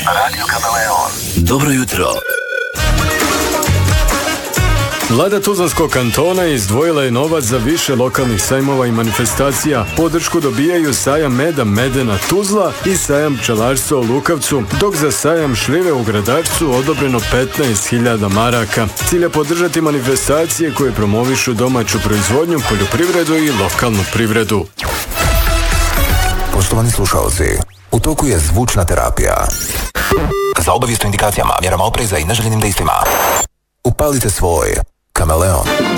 Radio Kameleon. Dobro jutro. Vlada Tuzlanskog kantona izdvojila je novac za više lokalnih sajmova i manifestacija. Podršku dobijaju sajam meda Medena Tuzla i sajam pčelarstva u Lukavcu, dok za sajam šljive u Gradačcu odobreno 15.000 maraka. Cilj je podržati manifestacije koje promovišu domaću proizvodnju, poljoprivredu i lokalnu privredu. Poštovani slušalci, u toku je zvučna terapija. Za obavijest o indikacijama, mjerama opreza i neželjenim dejstvima upalite svoj Kameleon.